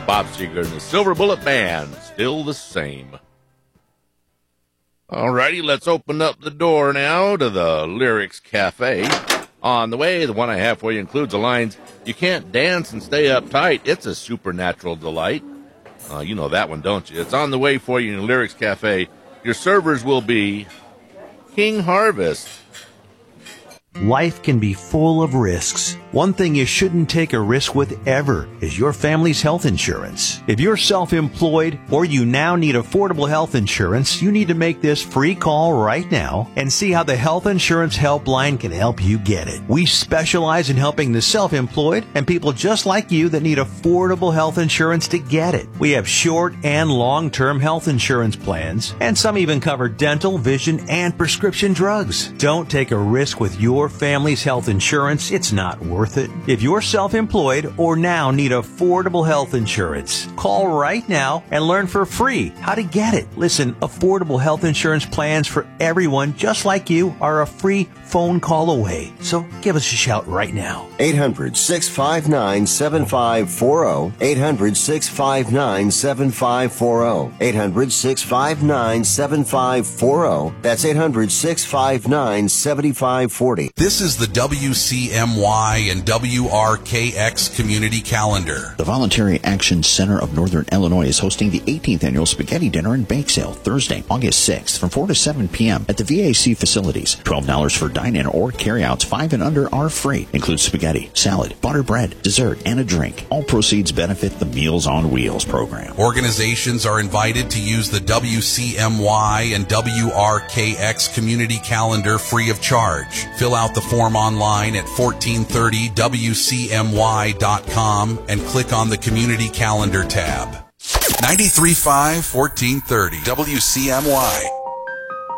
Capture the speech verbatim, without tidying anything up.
Bob Seger and the Silver Bullet Band, still the same. All righty, let's open up the door now to the Lyrics Cafe. On the way, the one I have for you includes the lines, "You can't dance and stay uptight. It's a supernatural delight." Uh, you know that one, don't you? It's on the way for you in the Lyrics Cafe. Your servers will be King Harvest. Life can be full of risks. One thing you shouldn't take a risk with ever is your family's health insurance. If you're self-employed or you now need affordable health insurance, you need to make this free call right now and see how the Health Insurance Helpline can help you get it. We specialize in helping the self-employed and people just like you that need affordable health insurance to get it. We have short and long-term health insurance plans, and some even cover dental, vision, and prescription drugs. Don't take a risk with your family's health insurance. It's not worth it. If you're self-employed or now need affordable health insurance, call right now and learn for free how to get it. Listen, affordable health insurance plans for everyone just like you are a free phone call away. So give us a shout right now. eight hundred, six five nine, seven five four zero. eight hundred, six five nine, seven five four zero. eight hundred, six five nine, seven five four zero. That's eight hundred, six five nine, seven five four zero. This is the W C M Y and W R K X Community Calendar. The Voluntary Action Center of Northern Illinois is hosting the eighteenth Annual Spaghetti Dinner and Bake Sale Thursday, August sixth from four to seven p.m. at the V A C facilities. twelve dollars for dine-in or carry-outs. Five and under are free. Includes spaghetti, salad, butter bread, dessert, and a drink. All proceeds benefit the Meals on Wheels program. Organizations are invited to use the W C M Y and W R K X Community Calendar free of charge. Fill out the form online at fourteen thirty W C M Y dot com and click on the Community Calendar tab. ninety-three point five, fourteen thirty W C M Y.